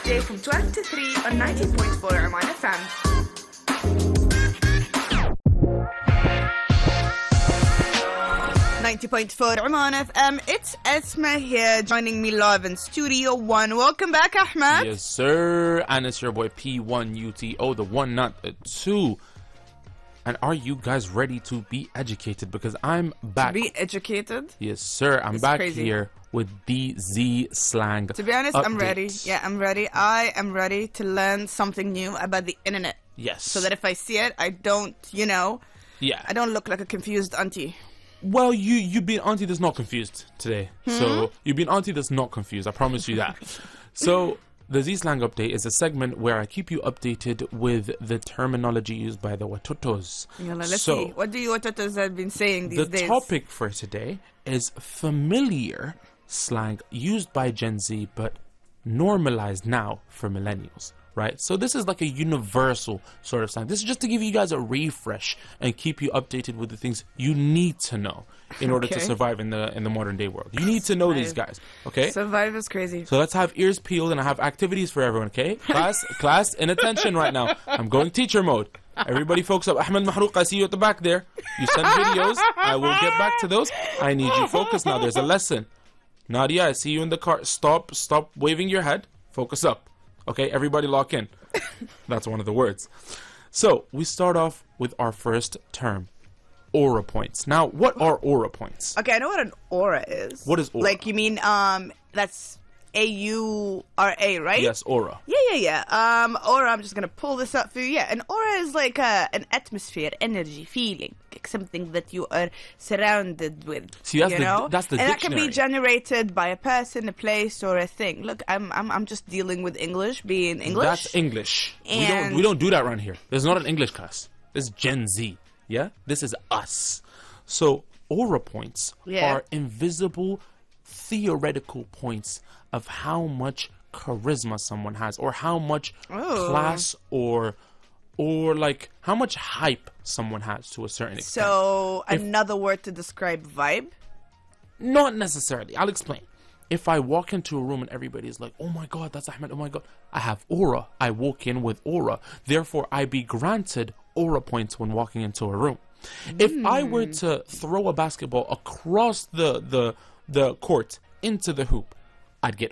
weekday from 12 to 3 on 90.4 Oman FM. 90.4 Oman FM. It's Esma here, joining me live in Studio 1. Welcome back, Ahmed. Yes, sir. And it's your boy P1UTO, the one, not the two. And are you guys ready to be educated? Because I'm back. To be educated? Yes, sir. I'm back here with DZ slang. To be honest, update. I'm ready. Yeah, I'm ready. I am ready to learn something new about the internet. Yes. So that if I see it, I don't, I don't look like a confused auntie. Well, you've been auntie that's not confused today. So you've been auntie that's not confused. I promise you that. So the Z-Slang Update is a segment where I keep you updated with the terminology used by the Watotos. Let's see. What do you Watotos have been saying these days? The topic for today is familiar slang used by Gen Z but normalized now for millennials. Right? So this is like a universal sort of slang. This is just to give you guys a refresh and keep you updated with the things you need to know in order to survive in the modern day world. You need to know these guys, okay? Survive is crazy. So let's have ears peeled and I have activities for everyone, okay? Class, in attention right now. I'm going teacher mode. Everybody focus up. Ahmed Mahrouq, I see you at the back there. You send videos. I will get back to those. I need you focused now. There's a lesson. Nadia, I see you in the car. Stop waving your head. Focus up. Okay, everybody lock in. That's one of the words. So, we start off with our first term, aura points. Now, what are aura points? Okay, I know what an aura is. What is aura? Like, you mean, that's A-U-R-A, right? Yes, aura. Yeah. Aura, I'm just going to pull this up for you. Yeah, an aura is like an atmosphere, energy, feeling. Like something that you are surrounded with. See, that's the and dictionary. That can be generated by a person, a place, or a thing. Look, I'm just dealing with English, being English. That's English. And we don't do that around here. There's not an English class. This is Gen Z. Yeah? This is us. So, aura points are invisible, theoretical points of how much charisma someone has, or how much class or like how much hype someone has to a certain extent. So another word to describe vibe? Not necessarily. I'll explain. If I walk into a room and everybody's like, oh my god, that's Ahmed, oh my god, I have aura. I walk in with aura. Therefore, I be granted aura points when walking into a room. If I were to throw a basketball across the court into the hoop, I'd get